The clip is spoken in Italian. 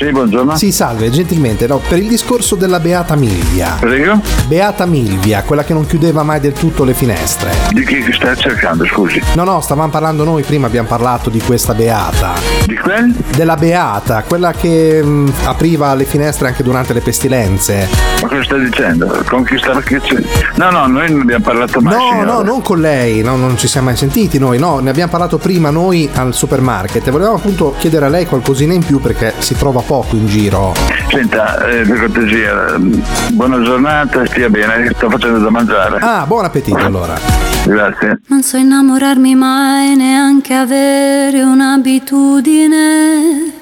Sì, buongiorno. Sì, salve, gentilmente, no, per il discorso della Beata Milvia. Prego? Beata Milvia, quella che non chiudeva mai del tutto le finestre. Di chi stai cercando, scusi? No, stavamo parlando noi, prima abbiamo parlato di questa Beata. Di quel? Della Beata, quella che apriva le finestre anche durante le pestilenze. Ma cosa stai dicendo? Con chi sta? No, noi non abbiamo parlato mai. No, non con lei, no, non ci siamo mai sentiti noi, no, ne abbiamo parlato prima noi al supermarket e volevamo appunto chiedere a lei qualcosina in più perché si trova poco in giro. Senta, per cortesia, buona giornata, stia bene, sto facendo da mangiare. Ah, buon appetito allora. Grazie. Non so innamorarmi mai, neanche avere un'abitudine.